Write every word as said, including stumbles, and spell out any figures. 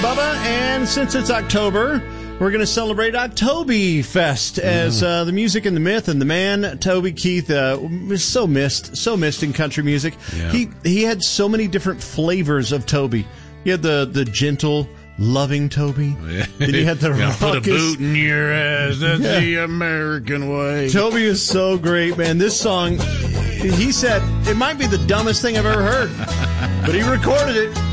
Bubba, and since it's October, we're going to celebrate October Fest as uh, the music and the myth and the man, Toby Keith, uh, was so missed, so missed in country music. Yeah. He he had so many different flavors of Toby. He had the, the gentle, loving Toby. Yeah. Then you had the Gonna raucous. put a boot in your ass. That's Yeah. the American way. Toby is so great, man. This song, he said, it might be the dumbest thing I've ever heard, but he recorded it.